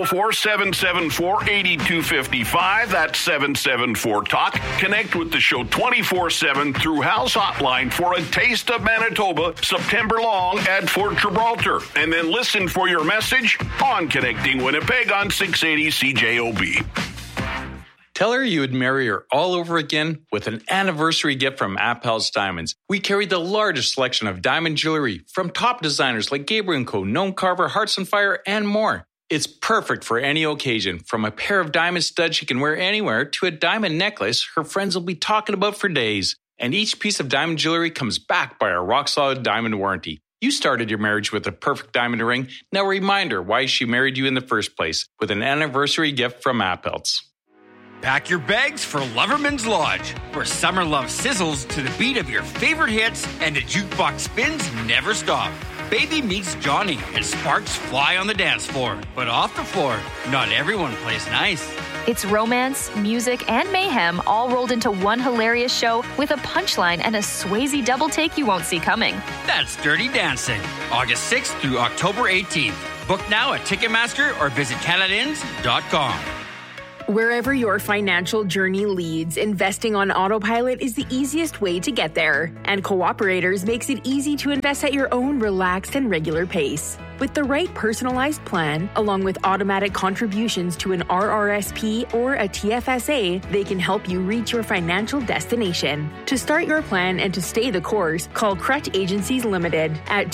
204-774-8255. That's 774-TALK. Connect with the show 24/7 through Hal's hotline for a taste of Manitoba September long at Fort Gibraltar. And then listen for your message on Connecting Winnipeg on 680 CJOB. Tell her you would marry her all over again with an anniversary gift from Appel's Diamonds. We carry the largest selection of diamond jewelry from top designers like Gabriel & Co., Gnome Carver, Hearts on Fire, and more. It's perfect for any occasion, from a pair of diamond studs she can wear anywhere to a diamond necklace her friends will be talking about for days. And each piece of diamond jewelry comes back by our rock-solid diamond warranty. You started your marriage with a perfect diamond ring. Now remind her why she married you in the first place with an anniversary gift from Appelts. Pack your bags for Loverman's Lodge, where summer love sizzles to the beat of your favorite hits and the jukebox spins never stop. Baby meets Johnny and sparks fly on the dance floor. But off the floor, not everyone plays nice. It's romance, music, and mayhem all rolled into one hilarious show with a punchline and a Swayze double take you won't see coming. That's Dirty Dancing, August 6th through October 18th. Book now at Ticketmaster or visit CanadaInns.com. Wherever your financial journey leads, investing on autopilot is the easiest way to get there. And Cooperators makes it easy to invest at your own relaxed and regular pace. With the right personalized plan, along with automatic contributions to an RRSP or a TFSA, they can help you reach your financial destination. To start your plan and to stay the course, call Crutch Agencies Limited at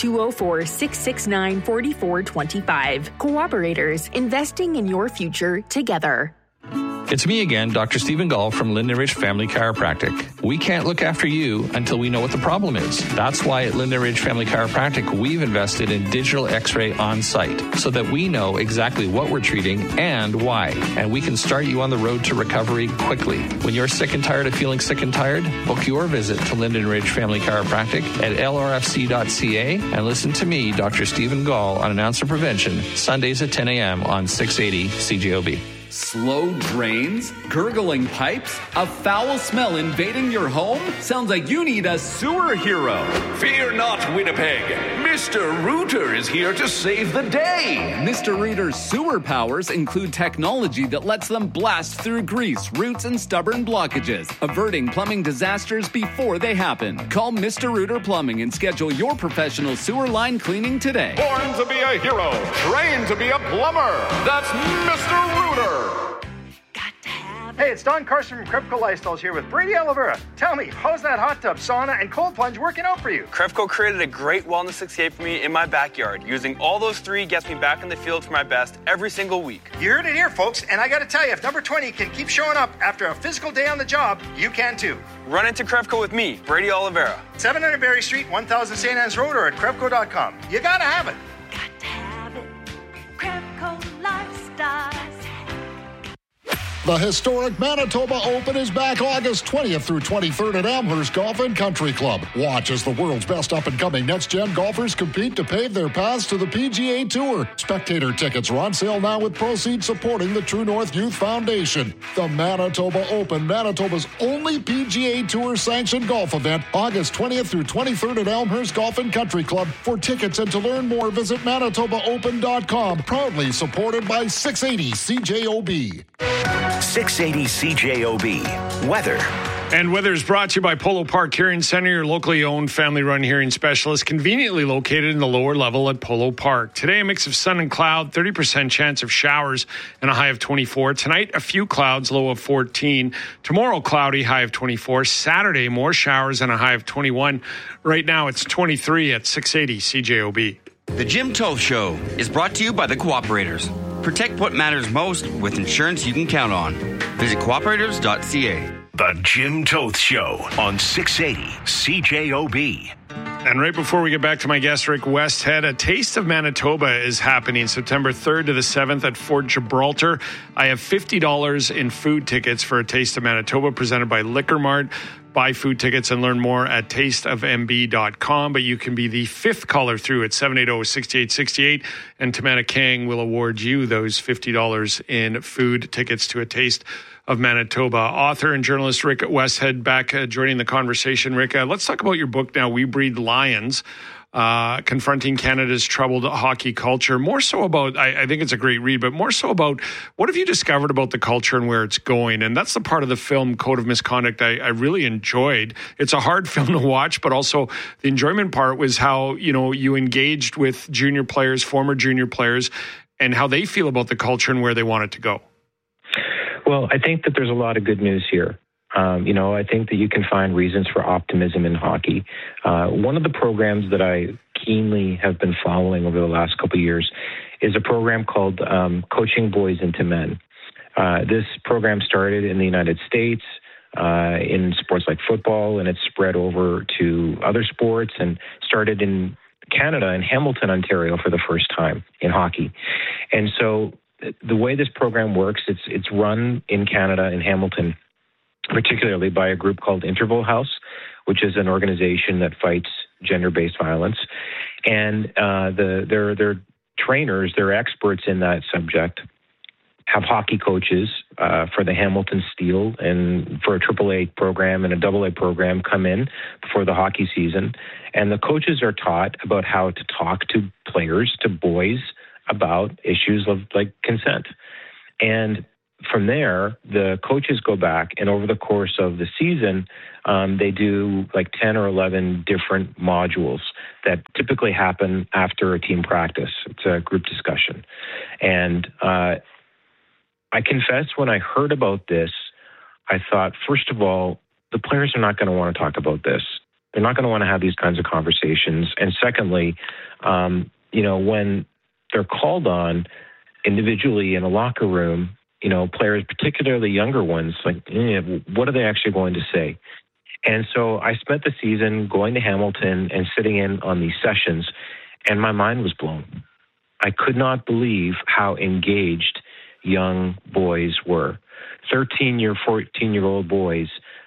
204-669-4425. Cooperators, investing in your future together. It's me again, Dr. Stephen Gall from Linden Ridge Family Chiropractic. We can't look after you until we know what the problem is. That's why at Linden Ridge Family Chiropractic, we've invested in digital x-ray on site so that we know exactly what we're treating and why. And we can start you on the road to recovery quickly. When you're sick and tired of feeling sick and tired, book your visit to Linden Ridge Family Chiropractic at lrfc.ca and listen to me, Dr. Stephen Gall, on Announcer Prevention, Sundays at 10 a.m. on 680 CJOB. Slow drains? Gurgling pipes? A foul smell invading your home? Sounds like you need a sewer hero. Fear not, Winnipeg. Mr. Rooter is here to save the day. Mr. Rooter's sewer powers include technology that lets them blast through grease, roots, and stubborn blockages, averting plumbing disasters before they happen. Call Mr. Rooter Plumbing and schedule your professional sewer line cleaning today. Born to be a hero, trained to be a plumber. That's Mr. Rooter. Hey, it's Don Carson from Krepko Lifestyles here with Brady Oliveira. Tell me, how's that hot tub, sauna, and cold plunge working out for you? Krepko created a great wellness escape for me in my backyard. Using all those three gets me back in the field for my best every single week. You heard it here, folks, and I gotta tell you, if number 20 can keep showing up after a physical day on the job, you can too. Run into Krepko with me, Brady Oliveira. 700 Berry Street, 1000 St. Anne's Road, or at Krepko.com. You gotta have it. Got to have it. Krepko Lifestyles. The historic Manitoba Open is back August 20th through 23rd at Amherst Golf and Country Club. Watch as the world's best up-and-coming next-gen golfers compete to pave their paths to the PGA Tour. Spectator tickets are on sale now with proceeds supporting the True North Youth Foundation. The Manitoba Open, Manitoba's only PGA Tour-sanctioned golf event, August 20th through 23rd at Elmhurst Golf and Country Club. For tickets and to learn more, visit ManitobaOpen.com. Proudly supported by 680 CJOB. 680 CJOB. Weather. And weather is brought to you by Polo Park Hearing Center, your locally owned, family-run hearing specialist, conveniently located in the lower level at Polo Park. Today, a mix of sun and cloud, 30% chance of showers, and a high of 24. Tonight, a few clouds, low of 14. Tomorrow, cloudy, high of 24. Saturday, more showers and a high of 21. Right now, it's 23 at 680 CJOB. The Jim Toth Show is brought to you by the Cooperators. Protect what matters most with insurance you can count on. Visit cooperators.ca. The Jim Toth Show on 680 CJOB. And right before we get back to my guest, Rick Westhead, a Taste of Manitoba is happening September 3rd to the 7th at Fort Gibraltar. I have $50 in food tickets for a Taste of Manitoba presented by Liquor Mart. Buy food tickets and learn more at tasteofmb.com. But you can be the fifth caller through at 780-6868. And Tamana Kang will award you those $50 in food tickets to a Taste of Manitoba. Author and journalist Rick Westhead back joining the conversation. Rick, let's talk about your book now, We Breed Lions. Confronting Canada's troubled hockey culture. More so about, I think it's a great read, but more so about what have you discovered about the culture and where it's going? And that's the part of the film Code of Misconduct I really enjoyed. It's a hard film to watch, but also the enjoyment part was how, you engaged with junior players, former junior players, and how they feel about the culture and where they want it to go. Well, I think that there's a lot of good news here. I think that you can find reasons for optimism in hockey. One of the programs that I keenly have been following over the last couple of years is a program called Coaching Boys into Men. This program started in the United States in sports like football, and it's spread over to other sports and started in Canada, in Hamilton, Ontario, for the first time in hockey. And so the way this program works, it's run in Canada, in Hamilton, particularly by a group called Interval House, which is an organization that fights gender-based violence. And their trainers, they're experts in that subject, have hockey coaches for the Hamilton Steel and for a AAA program and a AA program come in before the hockey season. And the coaches are taught about how to talk to players, to boys, about issues of like consent. And from there, the coaches go back, and over the course of the season, they do like 10 or 11 different modules that typically happen after a team practice. It's a group discussion. And I confess, when I heard about this, I thought, first of all, the players are not going to want to talk about this. They're not going to want to have these kinds of conversations. And secondly, when they're called on individually in a locker room, players, particularly younger ones, like, what are they actually going to say? And so I spent the season going to Hamilton and sitting in on these sessions, and my mind was blown. I could not believe how engaged young boys were. 14-year-old boys,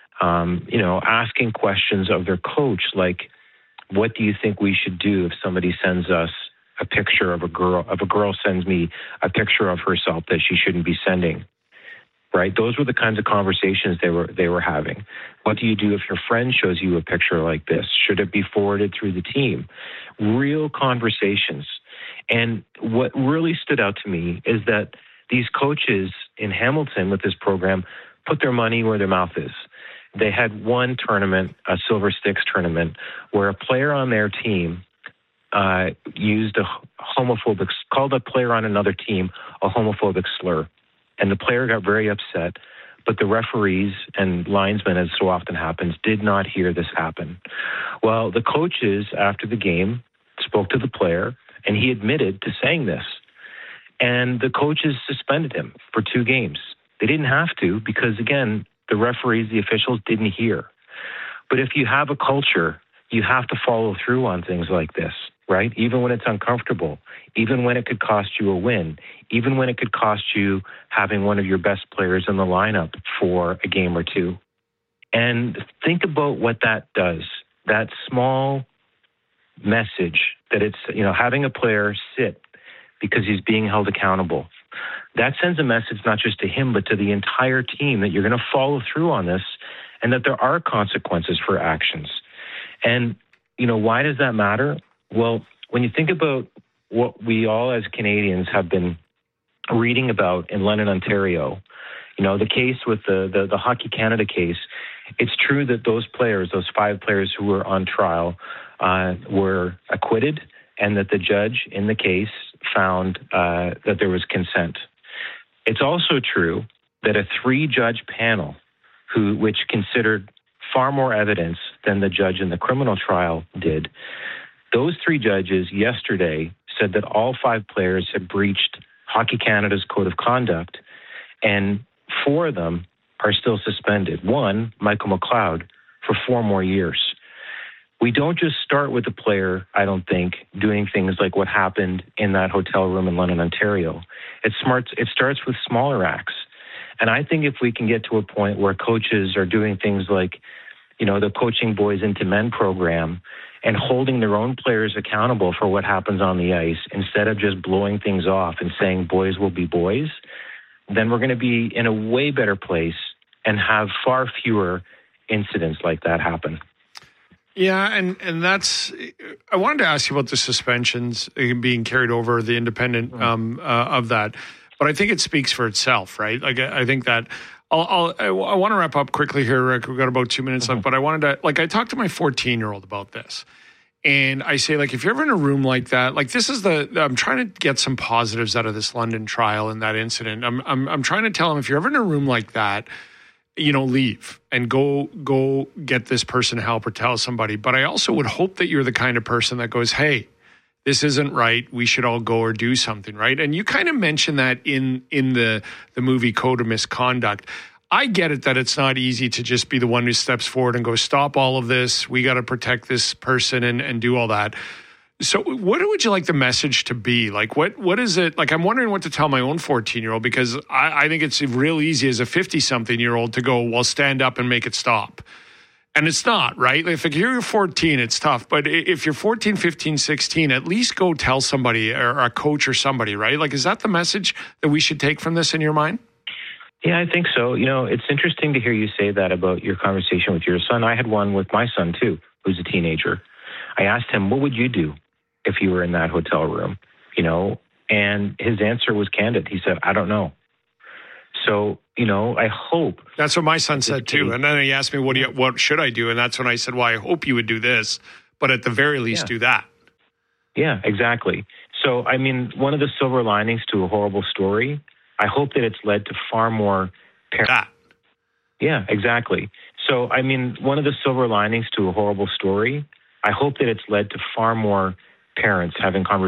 asking questions of their coach, like, what do you think we should do if somebody sends us a picture of a girl, if a girl sends me a picture of herself that she shouldn't be sending, right? Those were the kinds of conversations they were having. What do you do if your friend shows you a picture like this? Should it be forwarded through the team? Real conversations. And what really stood out to me is that these coaches in Hamilton with this program put their money where their mouth is. They had one tournament, a Silver Sticks tournament, where a player on their team used called a player on another team a homophobic slur. And the player got very upset, but the referees and linesmen, as so often happens, did not hear this happen. Well, the coaches, after the game, spoke to the player, and he admitted to saying this. And the coaches suspended him for 2 games. They didn't have to because, again, the referees, the officials didn't hear. But if you have a culture, you have to follow through on things like this, right? Even when it's uncomfortable, even when it could cost you a win, even when it could cost you having one of your best players in the lineup for a game or 2. And think about what that does. That small message that it's, having a player sit because he's being held accountable. That sends a message not just to him, but to the entire team that you're going to follow through on this and that there are consequences for actions. And, why does that matter? Well, when you think about what we all as Canadians have been reading about in London, Ontario, the case with the Hockey Canada case, it's true that those players, those 5 players who were on trial, were acquitted, and that the judge in the case found that there was consent. It's also true that a 3-judge panel, which considered far more evidence than the judge in the criminal trial did, those 3 judges yesterday said that all 5 players had breached Hockey Canada's code of conduct, and 4 of them are still suspended. One, Michael McLeod, for 4 more years. We don't just start with the player, I don't think, doing things like what happened in that hotel room in London, Ontario. It starts with smaller acts. And I think if we can get to a point where coaches are doing things like, the Coaching Boys into Men program and holding their own players accountable for what happens on the ice instead of just blowing things off and saying boys will be boys, then we're going to be in a way better place and have far fewer incidents like that happen. Yeah, and that's. I wanted to ask you about the suspensions being carried over, the independent of that, but I think it speaks for itself, right? Like I think that I want to wrap up quickly here, Rick. We've got about 2 minutes left, but I wanted to I talked to my 14-year-old about this, and I say if you're ever in a room like that, this is I'm trying to get some positives out of this London trial and that incident. I'm trying to tell him if you're ever in a room like that, leave and go get this person help or tell somebody. But I also would hope that you're the kind of person that goes, hey, this isn't right. We should all go or do something, right? And you kind of mentioned that in the movie Code of Misconduct. I get it that it's not easy to just be the one who steps forward and goes, stop all of this. We got to protect this person and do all that. So what would you like the message to be? Like, what is it? Like, I'm wondering what to tell my own 14-year-old, because I think it's real easy as a 50-something-year-old to go, well, stand up and make it stop. And it's not, right? If you're 14, it's tough. But if you're 14, 15, 16, at least go tell somebody or a coach or somebody, right? Like, is that the message that we should take from this in your mind? Yeah, I think so. You know, it's interesting to hear you say that about your conversation with your son. I had one with my son, too, who's a teenager. I asked him, what would you do if you were in that hotel room? You know, and his answer was candid. He said, I don't know. So, you know, I hope. That's what my son said, too. And then he asked me, what should I do? And that's when I said, well, I hope you would do this, but at the very least, do that. Yeah, exactly. So, I mean, one of the silver linings to a horrible story, I hope that it's led to far more parents. Yeah, exactly. So, I mean, one of the silver linings to a horrible story, I hope that it's led to far more parents having conversations